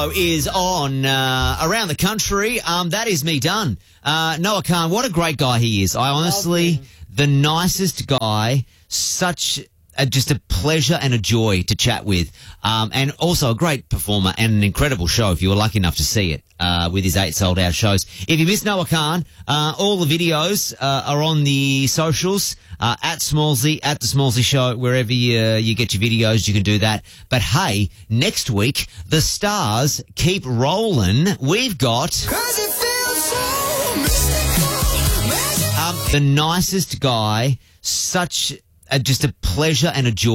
video is on around the country. That is me done. Noah Khan, what a great guy he is. I honestly, the nicest guy, such just a pleasure and a joy to chat with. And also a great performer and an incredible show if you were lucky enough to see it with his 8 sold-out shows. If you missed Noah Khan, all the videos are on the socials, at Smallsy, at The Smallsy Show, wherever you get your videos, you can do that. But hey, next week, the stars keep rolling. We've got the nicest guy, such just a pleasure and a joy.